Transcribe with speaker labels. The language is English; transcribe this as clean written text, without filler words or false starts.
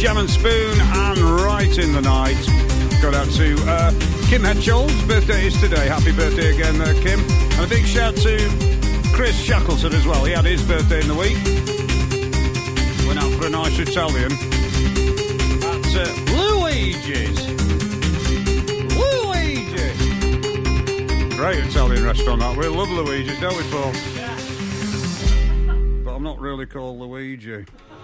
Speaker 1: Jam and Spoon and Right in the Night. Got out to Kim Hedgell's birthday is today. Happy birthday again, Kim. And a big shout to Chris Shackleton as well. He had his birthday in the week. Went out for a nice Italian at Luigi's. Great Italian restaurant that. We love Luigi's, don't we, Paul? Yeah. But I'm not really called Luigi.